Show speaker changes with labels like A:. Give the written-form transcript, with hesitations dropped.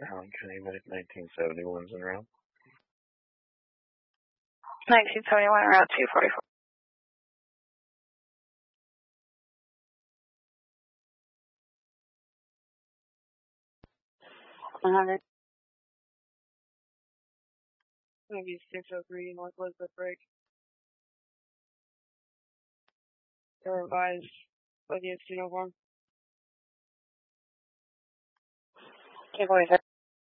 A: Allen County Medic 1971's en route.
B: 1971 Route 244. 100. Maybe 603 North Elizabeth Break. They're revised by the uniform. Can't believe it.